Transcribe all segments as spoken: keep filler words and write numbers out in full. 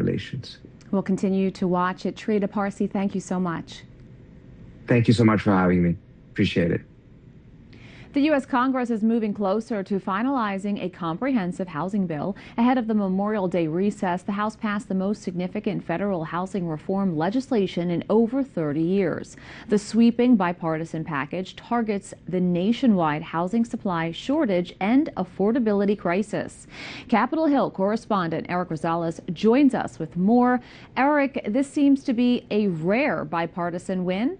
relations. We'll continue to watch it. Trita Parsi, thank you so much. Thank you so much for having me. Appreciate it. The U S Congress is moving closer to finalizing a comprehensive housing bill. Ahead of the Memorial Day recess, the House passed the most significant federal housing reform legislation in over thirty years. The sweeping bipartisan package targets the nationwide housing supply shortage and affordability crisis. Capitol Hill correspondent Eric Rosales joins us with more. Eric, this seems to be a rare bipartisan win.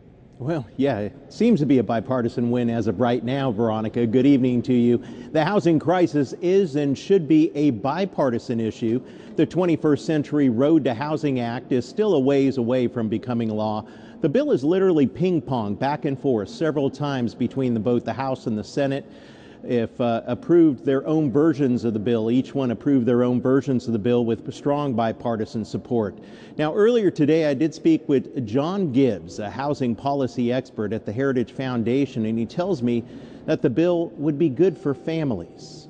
Well, yeah, it seems to be a bipartisan win as of right now, Veronica. Good evening to you. The housing crisis is and should be a bipartisan issue. The twenty-first Century Road to Housing Act is still a ways away from becoming law. The bill is literally ping-pong back and forth several times between the, both the House and the Senate. If uh, approved their own versions of the bill, each one approved their own versions of the bill with strong bipartisan support. Now, earlier today, I did speak with John Gibbs, a housing policy expert at the Heritage Foundation, and he tells me that the bill would be good for families.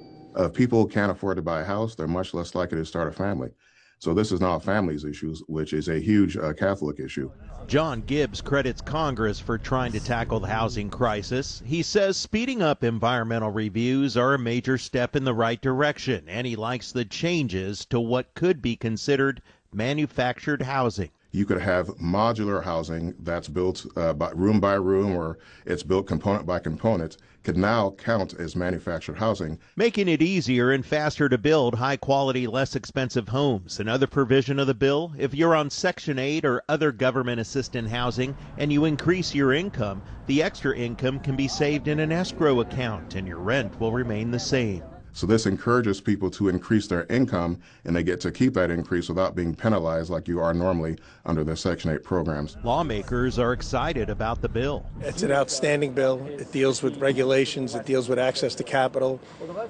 If people can't afford to buy a house, they're much less likely to start a family. So this is now a families issue, which is a huge uh, Catholic issue. John Gibbs credits Congress for trying to tackle the housing crisis. He says speeding up environmental reviews are a major step in the right direction, and he likes the changes to what could be considered manufactured housing. You could have modular housing that's built uh, by room by room, or it's built component by component, could now count as manufactured housing. Making it easier and faster to build high-quality, less expensive homes. Another provision of the bill, if you're on Section eight or other government assistance housing and you increase your income, the extra income can be saved in an escrow account and your rent will remain the same. So this encourages people to increase their income, and they get to keep that increase without being penalized like you are normally under the Section eight programs. Lawmakers are excited about the bill. It's an outstanding bill. It deals with regulations. It deals with access to capital.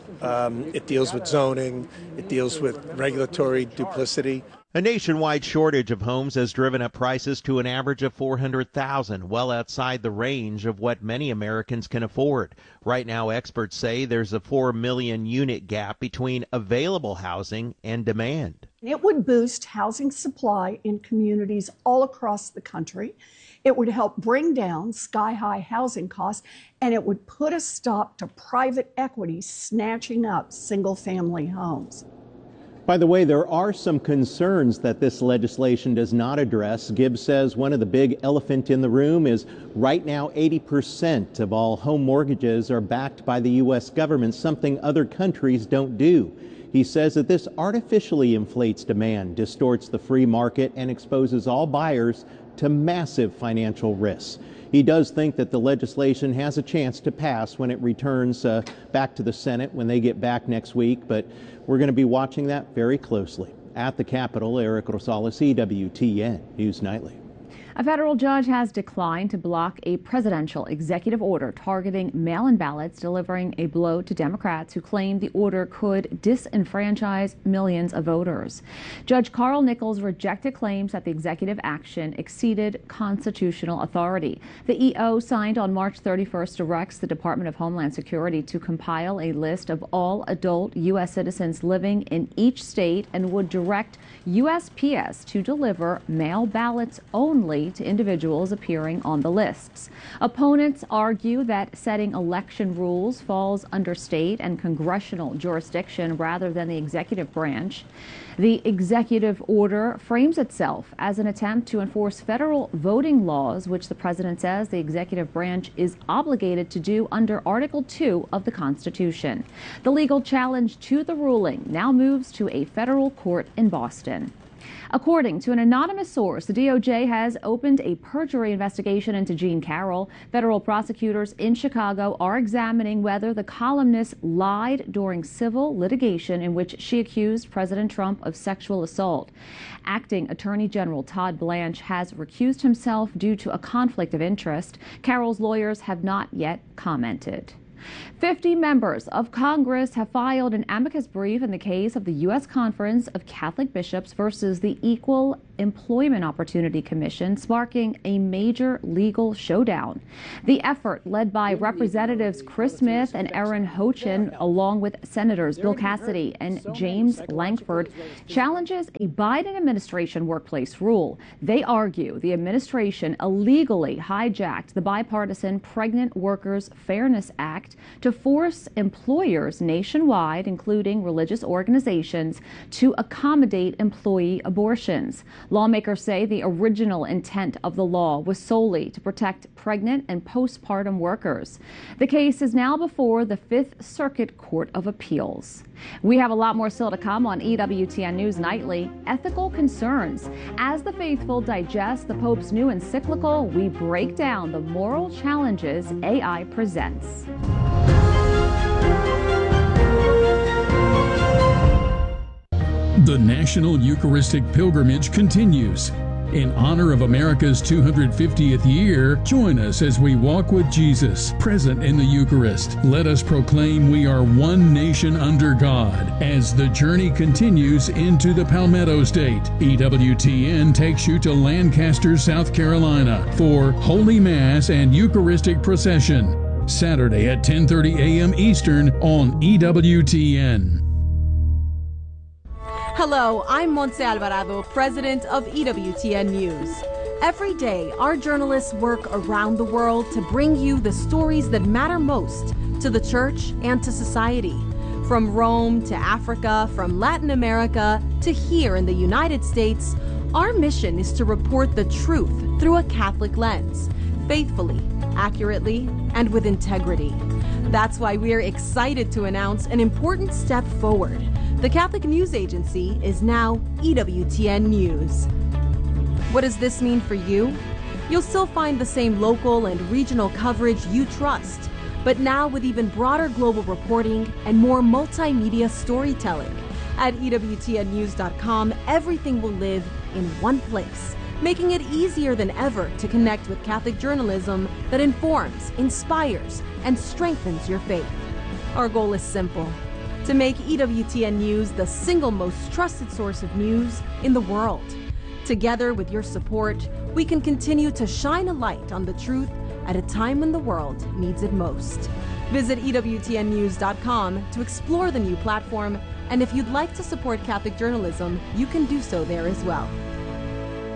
Um, it deals with zoning. It deals with regulatory duplicity. A nationwide shortage of homes has driven up prices to an average of four hundred thousand dollars, well outside the range of what many Americans can afford. Right now, experts say there's a four million unit gap between available housing and demand. It would boost housing supply in communities all across the country. It would help bring down sky-high housing costs, and it would put a stop to private equity snatching up single-family homes. By the way, there are some concerns that this legislation does not address. Gibbs says one of the big elephant in the room is right now eighty percent of all home mortgages are backed by the U S government, something other countries don't do. He says that this artificially inflates demand, distorts the free market, and exposes all buyers to massive financial risks. He does think that the legislation has a chance to pass when it returns uh, back to the Senate when they get back next week, but we're going to be watching that very closely. At the Capitol, Eric Rosales, E W T N News Nightly. A federal judge has declined to block a presidential executive order targeting mail-in ballots, delivering a blow to Democrats who claim the order could disenfranchise millions of voters. Judge Carl Nichols rejected claims that the executive action exceeded constitutional authority. The E O signed on March thirty-first directs the Department of Homeland Security to compile a list of all adult U S citizens living in each state and would direct U S P S to deliver mail ballots only to individuals appearing on the lists. Opponents argue that setting election rules falls under state and congressional jurisdiction rather than the executive branch. The executive order frames itself as an attempt to enforce federal voting laws, which the president says the executive branch is obligated to do under Article two of the Constitution. The legal challenge to the ruling now moves to a federal court in Boston. According to an anonymous source, the D O J has opened a perjury investigation into Jean Carroll. Federal prosecutors in Chicago are examining whether the columnist lied during civil litigation in which she accused President Trump of sexual assault. Acting Attorney General Todd Blanche has recused himself due to a conflict of interest. Carroll's lawyers have not yet commented. fifty members of Congress have filed an amicus brief in the case of the U S Conference of Catholic Bishops versus the Equal Employment Opportunity Commission, sparking a major legal showdown. The effort, led by Representatives Chris Smith and Aaron Hochin, along with Senators Bill Cassidy and James Lankford, challenges a Biden administration workplace rule. They argue the administration illegally hijacked the bipartisan Pregnant Workers Fairness Act to force employers nationwide, including religious organizations, to accommodate employee abortions. Lawmakers say the original intent of the law was solely to protect pregnant and postpartum workers. The case is now before the Fifth Circuit Court of Appeals. We have a lot more still to come on E W T N News Nightly. Ethical concerns. As the faithful digest the Pope's new encyclical, we break down the moral challenges A I presents. The National Eucharistic Pilgrimage continues. In honor of America's two hundred fiftieth year, join us as we walk with Jesus, present in the Eucharist. Let us proclaim we are one nation under God as the journey continues into the Palmetto State. E W T N takes you to Lancaster, South Carolina for Holy Mass and Eucharistic Procession, Saturday at ten thirty a m Eastern on E W T N. Hello, I'm Montse Alvarado, president of E W T N News. Every day, our journalists work around the world to bring you the stories that matter most to the church and to society. From Rome to Africa, from Latin America to here in the United States, our mission is to report the truth through a Catholic lens, faithfully, accurately, and with integrity. That's why we're excited to announce an important step forward. The Catholic News Agency is now E W T N News. What does this mean for you? You'll still find the same local and regional coverage you trust, but now with even broader global reporting and more multimedia storytelling. At E W T N news dot com, everything will live in one place, making it easier than ever to connect with Catholic journalism that informs, inspires, and strengthens your faith. Our goal is simple: to make E W T N News the single most trusted source of news in the world. Together with your support, we can continue to shine a light on the truth at a time when the world needs it most. Visit E W T N news dot com to explore the new platform, and if you'd like to support Catholic journalism, you can do so there as well.